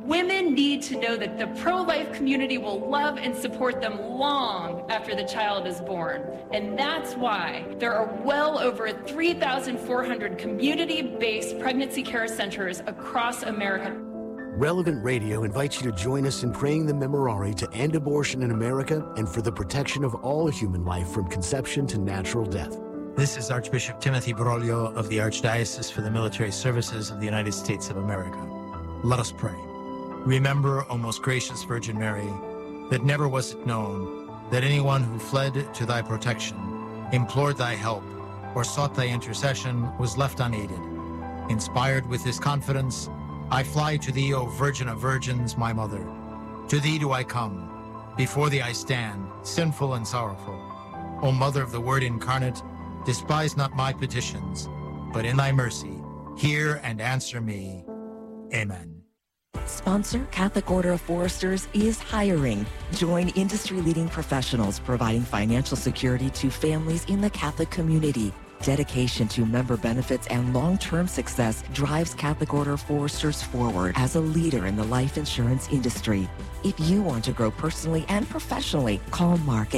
Women need to know that the pro-life community will love and support them long after the child is born. And that's why there are well over 3,400 community-based pregnancy care centers across America. Relevant Radio invites you to join us in praying the Memorare to end abortion in America and for the protection of all human life from conception to natural death. This is Archbishop Timothy Broglio of the Archdiocese for the Military Services of the United States of America. Let us pray. Remember, O most gracious Virgin Mary, that never was it known that anyone who fled to thy protection, implored thy help, or sought thy intercession was left unaided. Inspired with this confidence, I fly to thee, O Virgin of Virgins, my mother. To thee do I come. Before thee I stand, sinful and sorrowful. O Mother of the Word incarnate, despise not my petitions, but in thy mercy, hear and answer me. Amen. Sponsor Catholic Order of Foresters is hiring. Join industry-leading professionals providing financial security to families in the Catholic community. Dedication to member benefits and long-term success drives Catholic Order of Foresters forward as a leader in the life insurance industry. If you want to grow personally and professionally, call Mark at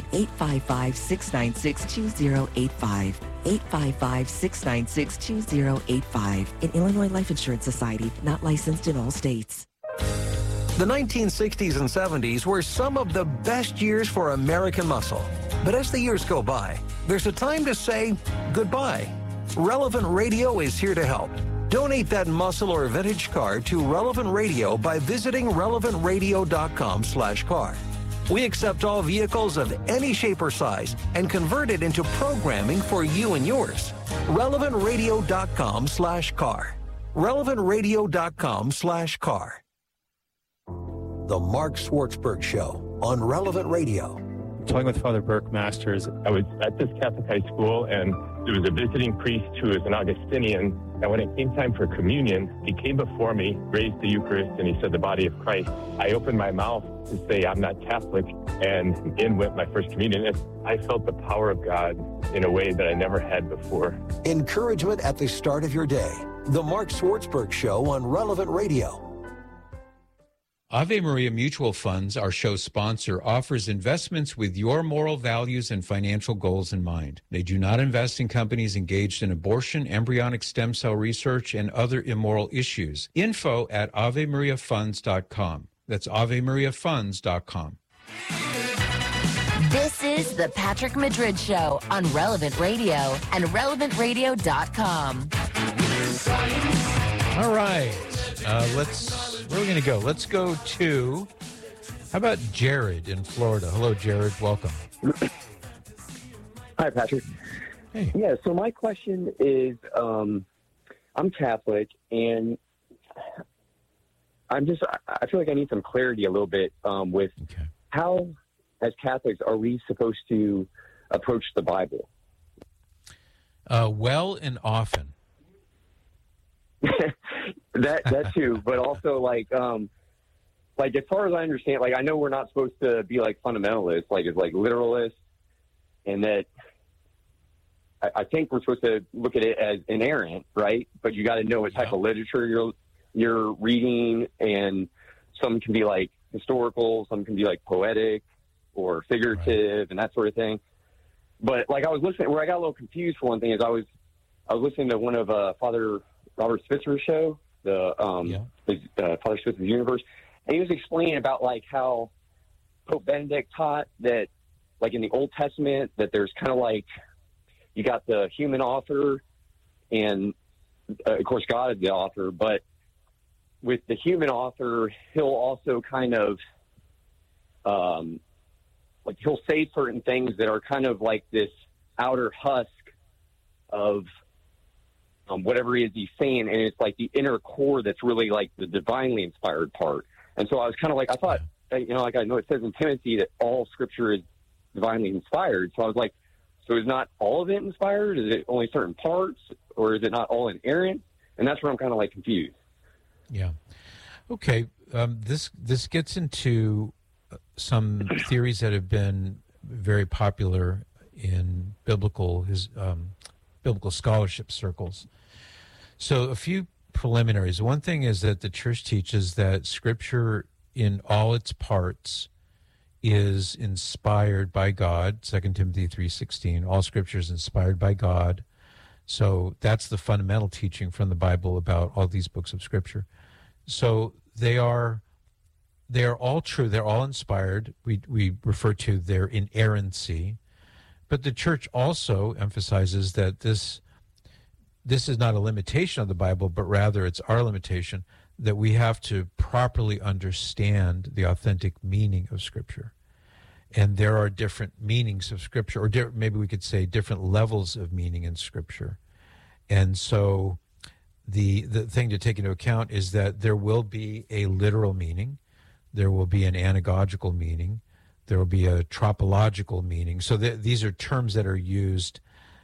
855-696-2085. 855-696-2085. An Illinois Life Insurance Society, not licensed in all states. The 1960s and 70s were some of the best years for American muscle. But as the years go by, there's a time to say goodbye. Relevant Radio is here to help. Donate that muscle or vintage car to Relevant Radio by visiting relevantradio.com/car. We accept all vehicles of any shape or size and convert it into programming for you and yours. relevantradio.com/car. relevantradio.com/car. The Mark Swartzberg Show on Relevant Radio. Talking with Father Burke Masters. I was at this Catholic high school, and there was a visiting priest who was an Augustinian. And when it came time for communion, he came before me, raised the Eucharist, and he said, "The body of Christ." I opened my mouth to say, "I'm not Catholic," and in went my first communion. And I felt the power of God in a way that I never had before. Encouragement at the start of your day. The Mark Swartzberg Show on Relevant Radio. Ave Maria Mutual Funds, our show sponsor, offers investments with your moral values and financial goals in mind. They do not invest in companies engaged in abortion, embryonic stem cell research, and other immoral issues. Info at AveMariaFunds.com. That's AveMariaFunds.com. This is the Patrick Madrid Show on Relevant Radio and RelevantRadio.com. All right. Where are we going to go? Let's go to, how about Jared in Florida? Hello, Jared. Welcome. Hi, Patrick. Hey. Yeah, so my question is, I'm Catholic, and I feel like I need some clarity a little bit with how, as Catholics, are we supposed to approach the Bible? Well and often. that too, but also like as far as I understand, I know we're not supposed to be like fundamentalists, as literalists, and that I think we're supposed to look at it as inerrant, right? But you got to know what type of literature you're reading, and some can be like historical, some can be like poetic or figurative, and that sort of thing. But I was listening, where I got a little confused for one thing is I was listening to one of Father Robert Spitzer's show, Father Spitzer's Universe, and he was explaining about how Pope Benedict taught that in the Old Testament that there's kind of you got the human author and of course God is the author, but with the human author he'll also kind of he'll say certain things that are kind of like this outer husk of whatever it is he's saying, and it's the inner core that's really the divinely inspired part. And so I was kind of I thought, I know it says in Timothy that all scripture is divinely inspired. So I was so is not all of it inspired? Is it only certain parts, or is it not all inerrant? And that's where I'm kind of confused. Yeah. Okay. This gets into some theories that have been very popular in biblical scholarship circles. So a few preliminaries. One thing is that the church teaches that Scripture in all its parts is inspired by God, 2 Timothy 3:16. All Scripture is inspired by God. So that's the fundamental teaching from the Bible about all these books of Scripture. So they are all true. They're all inspired. We refer to their inerrancy. But the church also emphasizes that this is not a limitation of the Bible, but rather it's our limitation, that we have to properly understand the authentic meaning of Scripture. And there are different meanings of Scripture, or maybe we could say different levels of meaning in Scripture. And so the thing to take into account is that there will be a literal meaning, there will be an anagogical meaning, there will be a tropological meaning. So these are terms that are used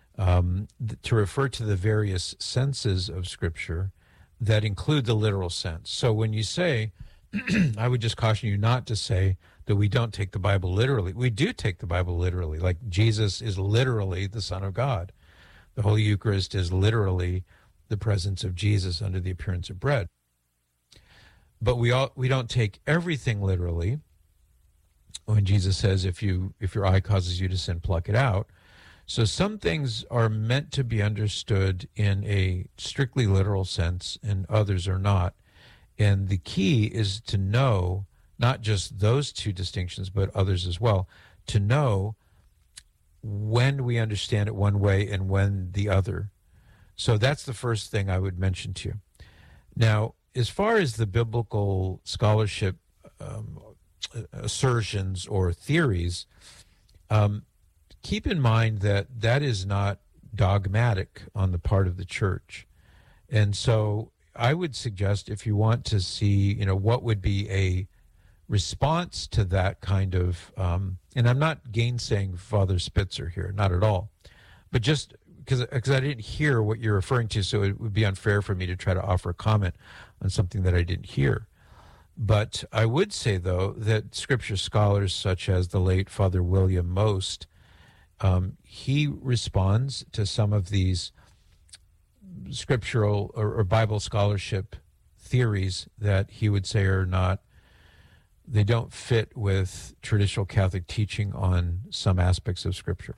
to refer to the various senses of Scripture that include the literal sense. So when you say, I would just caution you not to say that we don't take the Bible literally. We do take the Bible literally, like Jesus is literally the Son of God. The Holy Eucharist is literally the presence of Jesus under the appearance of bread. But we don't take everything literally. When Jesus says, if your eye causes you to sin, pluck it out. So some things are meant to be understood in a strictly literal sense, and others are not. And the key is to know not just those two distinctions, but others as well, to know when we understand it one way and when the other. So that's the first thing I would mention to you. Now, as far as the biblical scholarship assertions or theories, keep in mind that that is not dogmatic on the part of the church. And so I would suggest, if you want to see, what would be a response to that kind of, and I'm not gainsaying Father Spitzer here, not at all, but just because I didn't hear what you're referring to, so it would be unfair for me to try to offer a comment on something that I didn't hear. But I would say, though, that Scripture scholars such as the late Father William Most, he responds to some of these scriptural or Bible scholarship theories that he would say are not, they don't fit with traditional Catholic teaching on some aspects of Scripture.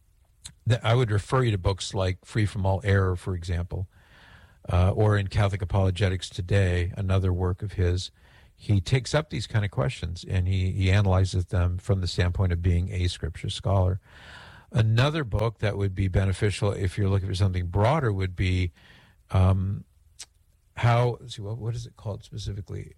I would refer you to books like Free from All Error, for example, or in Catholic Apologetics Today, another work of his. He takes up these kind of questions and he analyzes them from the standpoint of being a Scripture scholar. Another book that would be beneficial if you're looking for something broader would be what is it called specifically?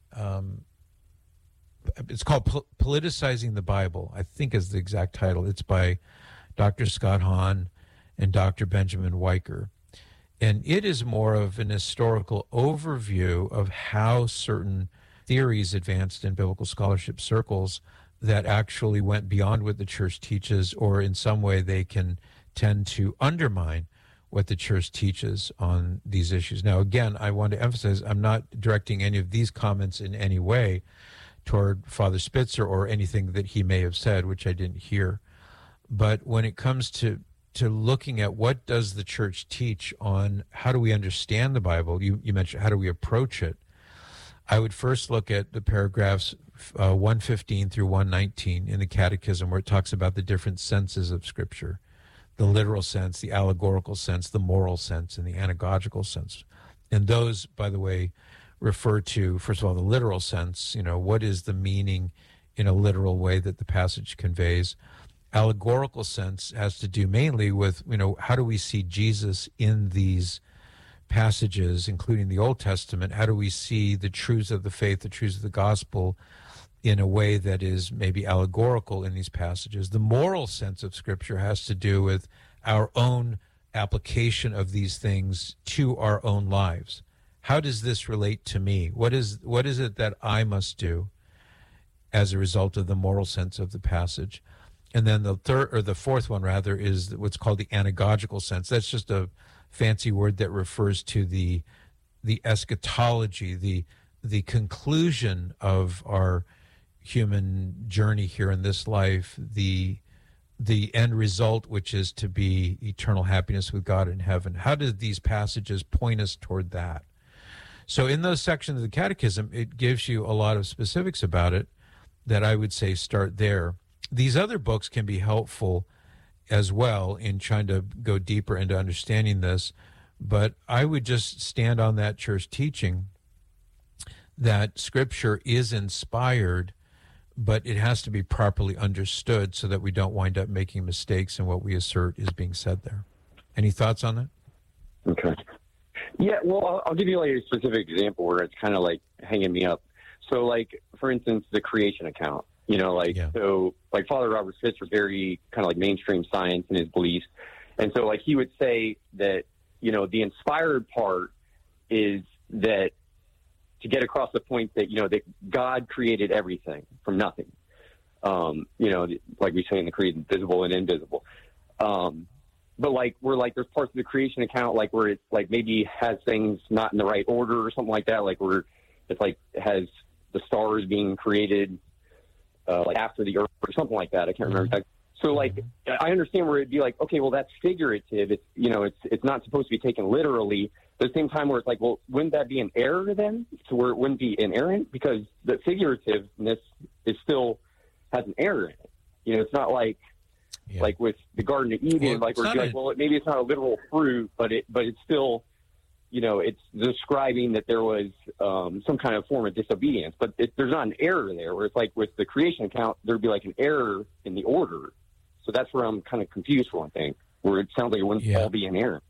It's called Politicizing the Bible, I think is the exact title. It's by Dr. Scott Hahn and Dr. Benjamin Weicker. And it is more of an historical overview of how certain theories advanced in biblical scholarship circles that actually went beyond what the church teaches, or in some way they can tend to undermine what the church teaches on these issues. Now, again, I want to emphasize, I'm not directing any of these comments in any way toward Father Spitzer or anything that he may have said, which I didn't hear. But when it comes to looking at what does the church teach on how do we understand the Bible, you mentioned how do we approach it, I would first look at the paragraphs 115 through 119 in the Catechism, where it talks about the different senses of Scripture, the literal sense, the allegorical sense, the moral sense, and the anagogical sense. And those, by the way, refer to, first of all, the literal sense, what is the meaning in a literal way that the passage conveys. Allegorical sense has to do mainly with, how do we see Jesus in these passages, including the Old Testament? How do we see the truths of the faith, the truths of the gospel in a way that is maybe allegorical in these passages? The moral sense of Scripture has to do with our own application of these things to our own lives. How does this relate to me? What is it that I must do as a result of the moral sense of the passage? And then the fourth one rather is what's called the anagogical sense. That's just a fancy word that refers to the eschatology, the conclusion of our human journey here in this life, the end result, which is to be eternal happiness with God in heaven. How do these passages point us toward that? So in those sections of the Catechism, it gives you a lot of specifics about it that I would say start there. These other books can be helpful as well in trying to go deeper into understanding this, but I would just stand on that church teaching that Scripture is inspired, but it has to be properly understood so that we don't wind up making mistakes in what we assert is being said there. Any thoughts on that? Okay. Yeah, well, I'll give you like a specific example where it's kind of like hanging me up. So, like, for instance, the creation account, you know, like, so, like, Father Robert Spitzer was very kind of like mainstream science in his beliefs. And so, like, he would say that, you know, the inspired part is that to get across the point that, you know, that God created everything from nothing. You know, like we say in the creed, visible and invisible. But like, we're like, there's parts of the creation account, like where it like maybe has things not in the right order or something like that. Like where it's like, it has the stars being created, like after the earth or something like that. I can't remember exactly. So like, I understand where it'd be like, okay, well, that's figurative. It's, you know, it's not supposed to be taken literally. At the same time where it's like, well, wouldn't that be an error then? So where it wouldn't be inerrant, because the figurativeness is still has an error in it. You know, it's not like, like with the Garden of Eden, like we're like, well, maybe it's not a literal fruit, but it's still, you know, it's describing that there was some kind of form of disobedience, but there's not an error there. Where it's like with the creation account, there'd be like an error in the order. So that's where I'm kind of confused for one thing, where it sounds like it wouldn't all be an error.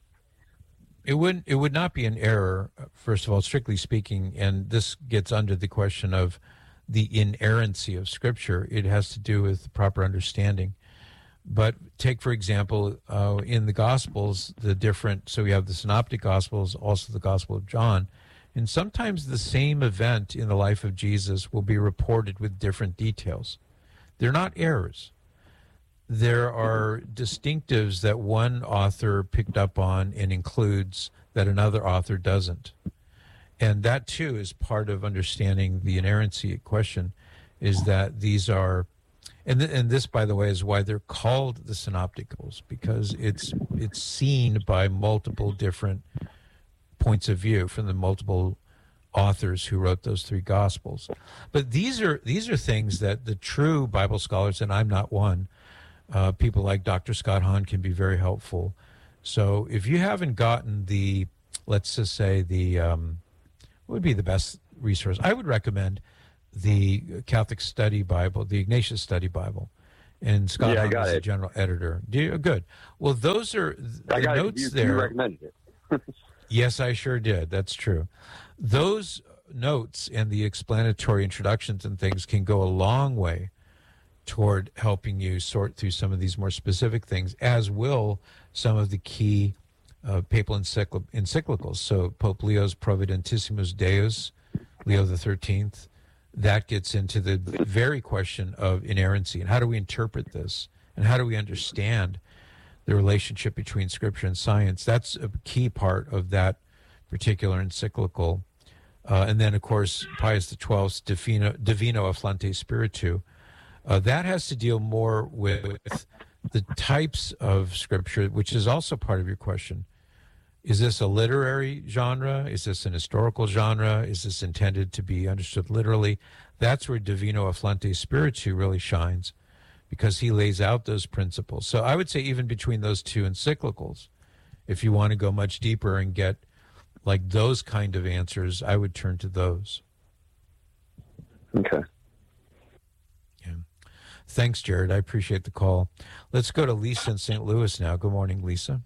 It would not be an error, first of all, strictly speaking, and this gets under the question of the inerrancy of Scripture. It has to do with proper understanding. But take, for example, in the Gospels, so we have the Synoptic Gospels, also the Gospel of John, and sometimes the same event in the life of Jesus will be reported with different details. They're not errors. There are distinctives that one author picked up on and includes that another author doesn't. And that, too, is part of understanding the inerrancy question, is that these are, and this, by the way, is why they're called the Synopticals, because it's seen by multiple different points of view from the multiple authors who wrote those three Gospels. But these are things that the true Bible scholars, and I'm not one, people like Dr. Scott Hahn can be very helpful. So if you haven't gotten the, let's just say what would be the best resource? I would recommend the Catholic Study Bible, the Ignatius Study Bible, and Scott Hahn is the general editor. Good. Well, those are the notes there. You recommended it. Yes, I sure did. That's true. Those notes and the explanatory introductions and things can go a long way toward helping you sort through some of these more specific things, as will some of the key papal encyclicals. So Pope Leo's Providentissimus Deus, Leo XIII, that gets into the very question of inerrancy and how do we interpret this and how do we understand the relationship between Scripture and science. That's a key part of that particular encyclical. And then, of course, Pius XII's Divino Afflante Spiritu. That has to deal more with the types of Scripture, which is also part of your question. Is this a literary genre? Is this an historical genre? Is this intended to be understood literally? That's where Divino Afflante Spiritu really shines, because he lays out those principles. So I would say even between those two encyclicals, if you want to go much deeper and get like those kind of answers, I would turn to those. Okay. Yeah. Thanks, Jared. I appreciate the call. Let's go to Lisa in St. Louis now. Good morning, Lisa.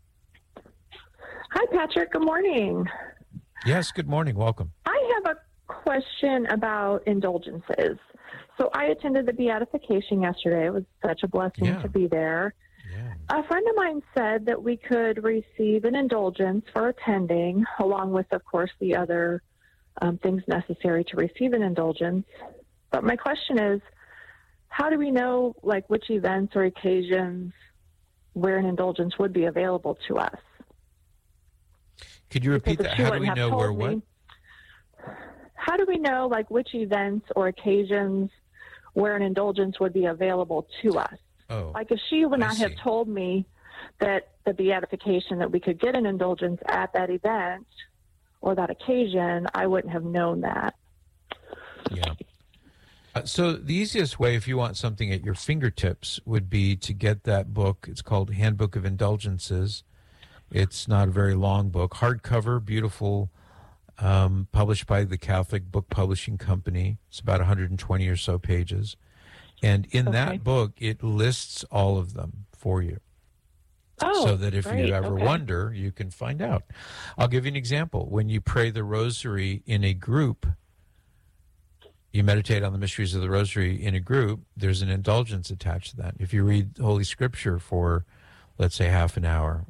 Hi, Patrick. Good morning. Yes, good morning. Welcome. I have a question about indulgences. So I attended the beatification yesterday. It was such a blessing to be there. Yeah. A friend of mine said that we could receive an indulgence for attending, along with, of course, the other things necessary to receive an indulgence. But my question is, how do we know, like, which events or occasions where an indulgence would be available to us? Could you repeat that? How do we know where what? How do we know, like, which events or occasions where an indulgence would be available to us? Oh, like, if she would not have told me that the beatification, that we could get an indulgence at that event, or that occasion, I wouldn't have known that. Yeah. So the easiest way, if you want something at your fingertips, would be to get that book. It's called Handbook of Indulgences. It's not a very long book. Hardcover, beautiful, published by the Catholic Book Publishing Company. It's about 120 or so pages. And in that book, it lists all of them for you. Oh, so that if you ever wonder, you can find out. I'll give you an example. When you pray the rosary in a group, you meditate on the mysteries of the rosary in a group, there's an indulgence attached to that. If you read Holy Scripture for, let's say, half an hour,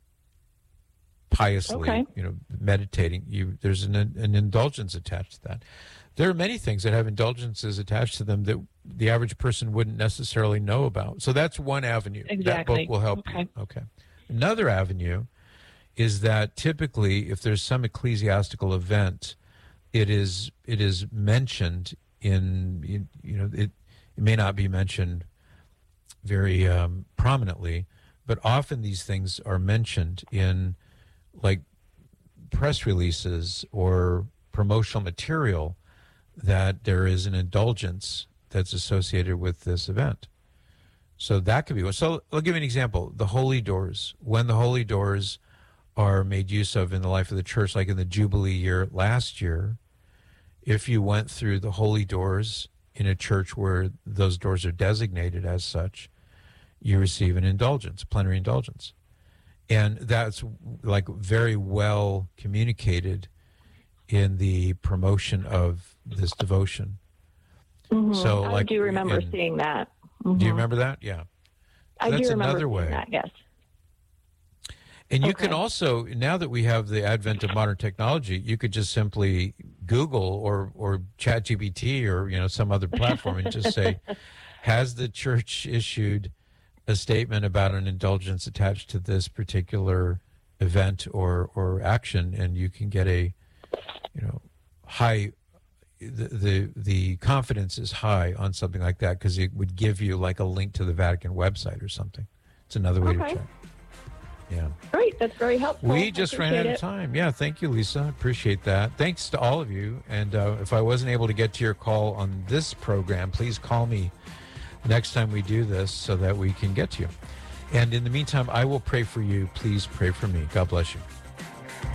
piously, meditating, there's an indulgence attached to that. There are many things that have indulgences attached to them that the average person wouldn't necessarily know about. So that's one avenue. Exactly. That book will help you. Okay. Another avenue is that typically if there's some ecclesiastical event, it is mentioned in, it may not be mentioned very prominently, but often these things are mentioned in like press releases or promotional material that there is an indulgence that's associated with this event. So that could be one. So I'll give you an example. The holy doors. When the holy doors are made use of in the life of the church, like in the Jubilee year last year, if you went through the holy doors in a church where those doors are designated as such, you receive an indulgence, plenary indulgence. And that's like very well communicated in the promotion of this devotion. Mm-hmm. So, I do remember seeing that. Mm-hmm. Do you remember that? Yeah. So I do remember another way. seeing that, yes. And you can also, now that we have the advent of modern technology, you could just simply Google or ChatGPT or some other platform and just say, has the church issued a statement about an indulgence attached to this particular event or action? And you can get a high, the confidence is high on something like that because it would give you like a link to the Vatican website or something. It's another way to check. Yeah. Great. That's very helpful. We just ran out of time. Yeah. Thank you, Lisa. Appreciate that. Thanks to all of you. And if I wasn't able to get to your call on this program, please call me next time we do this so that we can get to you. And in the meantime, I will pray for you. Please pray for me. God bless you.